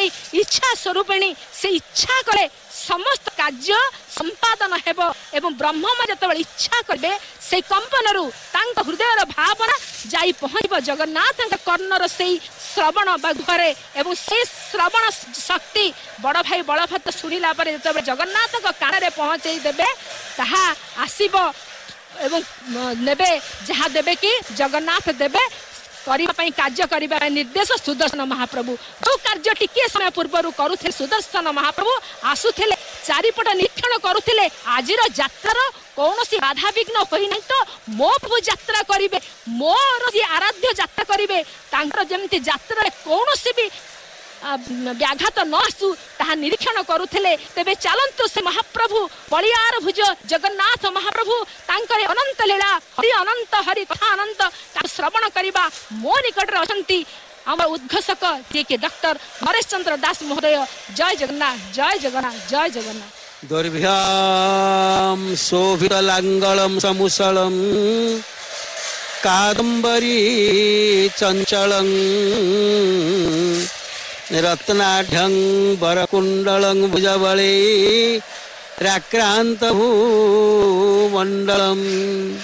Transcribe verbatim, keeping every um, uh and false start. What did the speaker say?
सेई इच्छा स्वरूपिणी से इच्छा करे समस्त कार्य संपादन हेब एवं ब्रह्म जत इच्छा करे से कंपन हृदय भावना जाई पहुँच जगन्नाथ कर्णर से श्रवण बाघरे एवं से श्रवण शक्ति बड़ भाई बलभद्र शुणिला जो जगन्नाथ कान में पहुँचे देवे ताहा आसीब एवं नेबे जहाँ देवे कि जगन्नाथ देवे करने कार्य करने निर्देश सुदर्शन महाप्रभु जो कार्य टिके समय पूर्व करुले सुदर्शन महाप्रभु आसुले चारिपट निरीक्षण करुले आज यात्रार कौन सी बाधा विघ्न होना तो मो प्रभु यात्रा करेंगे मोर जी आराध्य यात्रा करेंगे जमी यात्रा कौन सी भी व्याघात न आसू ता निरीक्षण करुले तेबे चलतु से महाप्रभु बलियार भुज जगन्नाथ महाप्रभु तांकर अनंत लीला हरि अनंत हरि कथा अनंत श्रवण करवा मो निकट अछंती आम उद्घोषक जे कि डॉक्टर नरेश चंद्र दास महोदय। जय जगन्नाथ जय जगन्नाथ जय जगन्नाथ। दुर्भ्याम शोभितलांगलम समुसलम कादंबरी चंचलं रत्नाढ्यं वरकुंडलं भुजबले राक्रांत भूमंडलम।